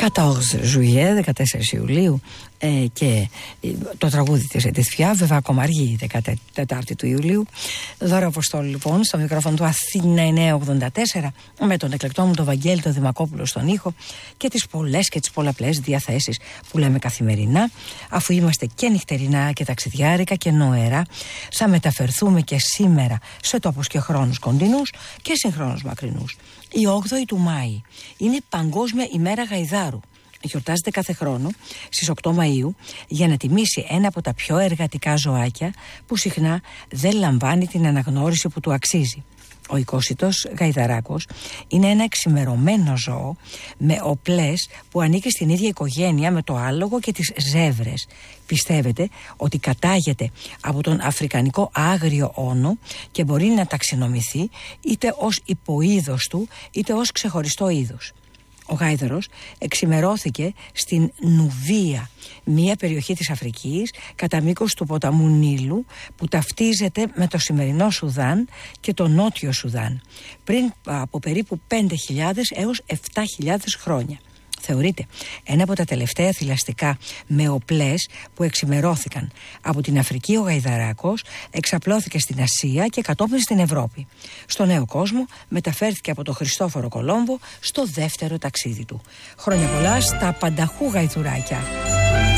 14 Juillet, 14 Ιουλίου, και το τραγούδι της Edith Piaf, βέβαια ακόμα αργή, 14η του Ιουλίου. Δώρα Αποστόλου λοιπόν, στο μικρόφωνο του Αθήνα 984, με τον εκλεκτό μου τον Βαγγέλη τον Δημακόπουλο στον ήχο και τις πολλές και τις πολλαπλές διαθέσεις που λέμε καθημερινά, αφού είμαστε και νυχτερινά και ταξιδιάρικα και νοερά, θα μεταφερθούμε και σήμερα σε τόπους και χρόνους κοντινούς και συγχρόνους μακρινούς. Η 8η του Μάη είναι Παγκόσμια ημέρα Γαϊδάρου. Γιορτάζεται κάθε χρόνο στις 8 Μαΐου για να τιμήσει ένα από τα πιο εργατικά ζωάκια που συχνά δεν λαμβάνει την αναγνώριση που του αξίζει. Ο οικόσιτος γαϊδαράκος είναι ένα εξημερωμένο ζώο με οπλές που ανήκει στην ίδια οικογένεια με το άλογο και τις ζεύρες. Πιστεύετε ότι κατάγεται από τον αφρικανικό άγριο όνο και μπορεί να ταξινομηθεί είτε ως υποείδος του είτε ως ξεχωριστό είδος. Ο γάιδαρος εξημερώθηκε στην Νουβία, μια περιοχή της Αφρικής κατά μήκος του ποταμού Νείλου που ταυτίζεται με το σημερινό Σουδάν και το Νότιο Σουδάν πριν από περίπου 5.000 έως 7.000 χρόνια. Θεωρείται ένα από τα τελευταία θηλαστικά με οπλές που εξημερώθηκαν. Από την Αφρική ο γαϊδαράκος εξαπλώθηκε στην Ασία και κατόπιν στην Ευρώπη. Στο νέο κόσμο μεταφέρθηκε από τον Χριστόφορο Κολόμβο στο δεύτερο ταξίδι του. Χρόνια πολλά στα πανταχού γαϊδουράκια.